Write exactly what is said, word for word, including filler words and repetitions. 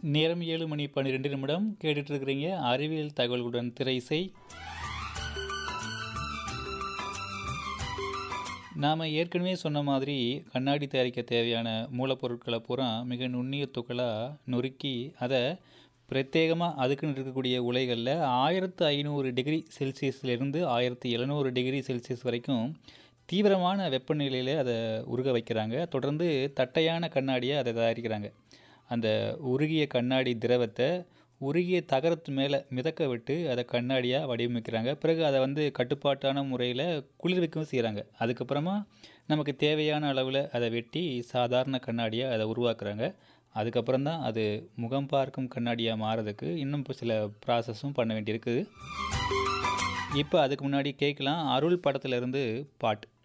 நேரம் ஏழு மணி பன்னிரெண்டு நிமிடம் கேட்டுட்டு இருக்கிறீங்க அறிவியல் தகவல்களுடன் திரை இசை. நாம் ஏற்கனவே சொன்ன மாதிரி கண்ணாடி தயாரிக்க தேவையான மூலப்பொருட்களை பூரா மிக நுண்ணிய துகளாக நொறுக்கி அதை பிரத்யேகமாக அதுக்குன்னு இருக்கக்கூடிய உலைகளில் ஆயிரத்து ஐநூறு டிகிரி செல்சியஸ்லேருந்து ஆயிரத்தி எழுநூறு டிகிரி செல்சியஸ் வரைக்கும் தீவிரமான வெப்பநிலையில் அதை உருக வைக்கிறாங்க. தொடர்ந்து தட்டையான கண்ணாடியை அதை தயாரிக்கிறாங்க. அந்த உருகிய கண்ணாடி திரவத்தை உருகிய தகரத்து மேலே மிதக்க விட்டு அதை கண்ணாடியாக வடிவமைக்கிறாங்க. பிறகு அதை வந்து கட்டுப்பாட்டான முறையில் குளிர்விக்கவும் செய்கிறாங்க. அதுக்கப்புறமா நமக்கு தேவையான அளவில் அதை வெட்டி சாதாரண கண்ணாடியாக அதை உருவாக்குறாங்க. அதுக்கப்புறம் தான் அது முகம் பார்க்கும் கண்ணாடியாக மாறதுக்கு இன்னும் இப்போ சில ப்ராசஸும் பண்ண வேண்டியிருக்குது. இப்போ அதுக்கு முன்னாடி கேட்கலாம் அருள் படத்துலேருந்து பாட்டு.